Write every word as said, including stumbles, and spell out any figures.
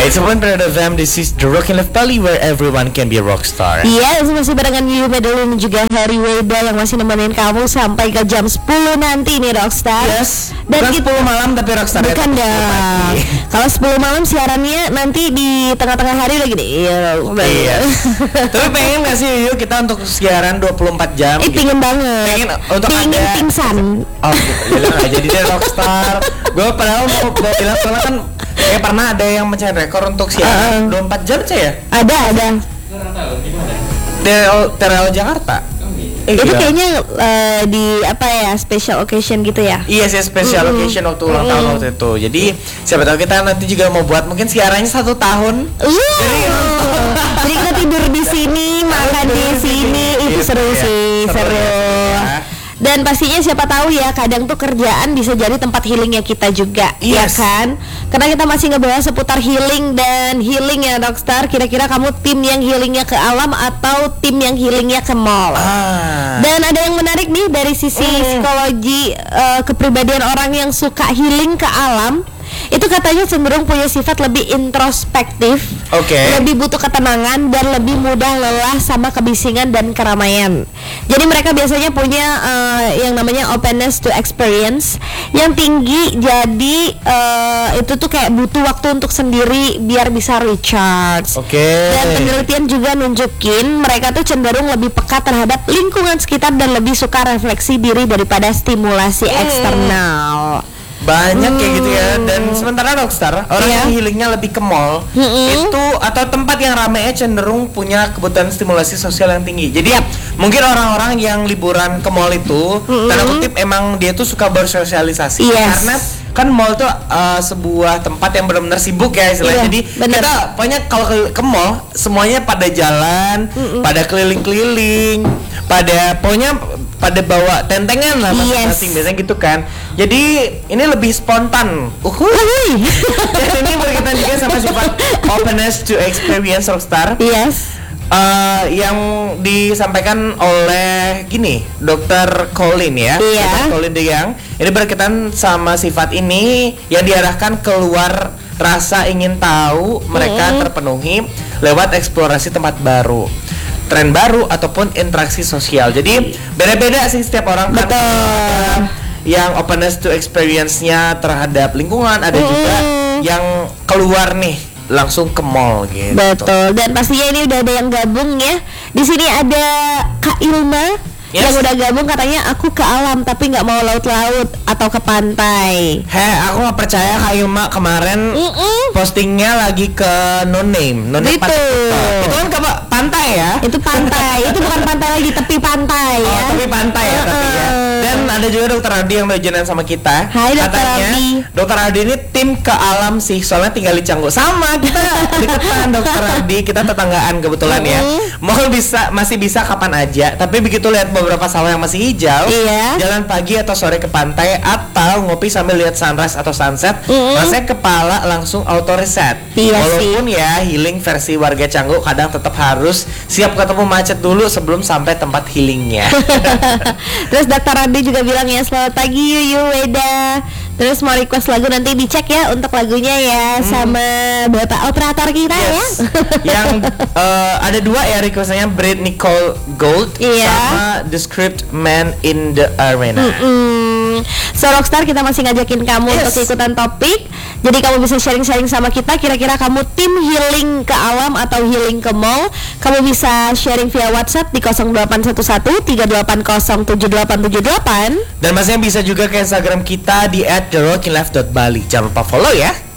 It's a one period of them. This is the Rockin' Life Bali where everyone can be a rockstar. Iya, yes, masih barengan Yu Medulin juga Harry Weda yang masih nemenin kamu sampai ke jam sepuluh nanti nih Rockstar. Yes. Dan bukan kita, sepuluh malam tapi Rockstar. Bukan dong. Kalau sepuluh malam siarannya nanti di tengah-tengah hari lagi deh. Iya. Tapi pengen gak sih Yu kita untuk siaran dua puluh empat jam? Eh, gitu? Pengen banget. Pengen untuk pengen ada pingsan. Oh gitu. Jadi, jadi dia Rockstar. Gue padahal mau gue bilang soalnya kan kayak pernah ada yang mencari rekor untuk siaran uh, dua puluh empat jam aja ya? Ada, ada. Terel Terel Jakarta. Eh, itu iya. Kayaknya uh, di apa ya special occasion gitu ya? Iya sih special mm-hmm. occasion waktu ulang tahun waktu itu. Jadi siapa tahu kita nanti juga mau buat mungkin siarannya satu tahun. Uh, jadi kita tidur di sini, makan di sini, itu seru sih, seru. Dan pastinya siapa tahu ya kadang tuh kerjaan bisa jadi tempat healingnya kita juga, yes. Ya kan? Karena kita masih ngebahas seputar healing dan healing ya Rockstar. Kira-kira kamu tim yang healingnya ke alam atau tim yang healingnya ke mall? Ah. Dan ada yang menarik nih dari sisi mm. psikologi uh, kepribadian orang yang suka healing ke alam. Itu katanya cenderung punya sifat lebih introspektif, okay. Lebih butuh ketenangan dan lebih mudah lelah sama kebisingan dan keramaian. Jadi mereka biasanya punya uh, yang namanya openness to experience yang tinggi. Jadi uh, itu tuh kayak butuh waktu untuk sendiri biar bisa recharge. Okay. Dan penelitian juga nunjukin mereka tuh cenderung lebih peka terhadap lingkungan sekitar dan lebih suka refleksi diri daripada stimulasi mm. eksternal. Banyak hmm. kayak gitu ya. Dan sementara Rockstar orang yeah. yang healingnya lebih ke mall mm-hmm. itu atau tempat yang ramainya cenderung punya kebutuhan stimulasi sosial yang tinggi. Jadi ya mungkin orang-orang yang liburan ke mall itu mm-hmm. tanda kutip emang dia tuh suka bersosialisasi, yes. Karena kan mall tuh uh, sebuah tempat yang benar-benar sibuk ya istilahnya. Yeah, jadi bener. Kita pokoknya kalau ke, ke mall semuanya pada jalan, mm-hmm. pada keliling-keliling, pada pokoknya pada bawa tentengan lah masing-masing, yes. Biasanya gitu kan. Jadi ini lebih spontan. Uhuh. Dan ini berkaitan juga sama sifat openness to experience Rockstar. Yes. Uh, yang disampaikan oleh gini, dokter Colin ya, yeah. dokter Colin De Young. Ini berkaitan sama sifat ini yang diarahkan keluar rasa ingin tahu mereka mm. terpenuhi lewat eksplorasi tempat baru, tren baru ataupun interaksi sosial. Jadi beda-beda sih setiap orang. Betul. Kan yang openness to experience-nya terhadap lingkungan, ada mm. juga yang keluar nih langsung ke mall gitu. Betul. Dan pastinya ini udah ada yang gabung ya. Di sini ada Kak Ilma, yes. Yang udah gabung katanya aku ke alam tapi nggak mau laut-laut atau ke pantai. Heh, aku nggak percaya Kak Ilma kemarin Mm-mm. postingnya lagi ke no name, no name itu. Pantai. Itu kan ke pantai ya? Itu pantai. Itu bukan pantai lagi, tepi pantai oh, ya. Tepi pantai ya, tapi ya. Dan ada juga dokter Ardi yang legendan sama kita. Hai dokter Ardi. Dokter Ardi ini tim ke alam sih, soalnya tinggal di Canggu. Sama kita deketan dokter Ardi, kita tetanggaan kebetulan ya. Mau bisa masih bisa kapan aja, tapi begitu lihat beberapa sawah yang masih hijau, iya. Jalan pagi atau sore ke pantai atau ngopi sambil lihat sunrise atau sunset, mm-hmm. rasanya kepala langsung auto reset. Iya Walaupun sih. ya healing versi warga Canggu kadang tetap harus siap ketemu macet dulu sebelum sampai tempat healingnya. Terus dokter Ardi juga bilang ya selamat pagi Yuyu Weda. Terus mau request lagu nanti dicek ya untuk lagunya ya hmm. sama bapak operator kita, yes. Ya. Yang uh, ada dua ya requestnya, Brit Nicole Gold, iya. Sama The Script Man in the Arena. Mm-mm. So Rockstar kita masih ngajakin kamu yes. untuk ikutan topik. Jadi kamu bisa sharing-sharing sama kita. Kira-kira kamu tim healing ke alam atau healing ke mall? Kamu bisa sharing via WhatsApp di nol delapan satu satu tiga delapan nol tujuh delapan tujuh delapan. Dan masih bisa juga ke Instagram kita di at the rockin life dot bali. Jangan lupa follow ya.